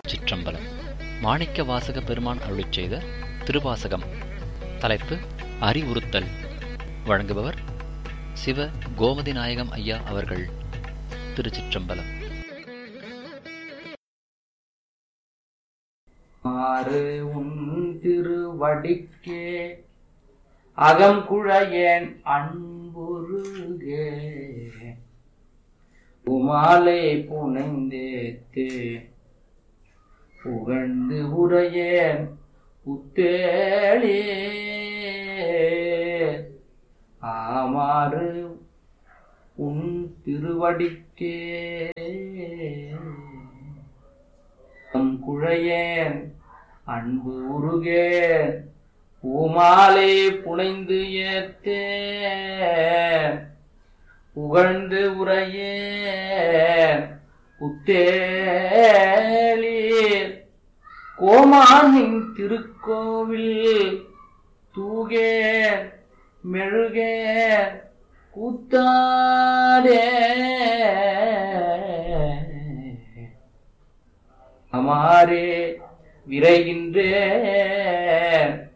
திருச்சிற்றம்பலம். மாணிக்க வாசக பெருமான் அருளிச் செய்த திருவாசகம். தலைப்பு அறிவுறுத்தல். வழங்குபவர் சிவ கோமதி நாயகம் ஐயா அவர்கள். திருச்சிற்றம்பலம். ஆறு உன் திருவடிக்கே அகங்குழையேன் அன்புருகே உமாலை புனைந்தேத்தே புகழ்ந்து உரையேன் புத்தேளே ஆமாறு உன் திருவடிக்கே குழையேன் அன்பு உருகேன் பூமாலை புனைந்து ஏத்தேன் புகழ்ந்து உரையேன் புத்தேளீர் கோமானின் திருக்கோவில் தூகேன் மெழுகேன் கூத்தாடே அமாரே விரைகின்றேன்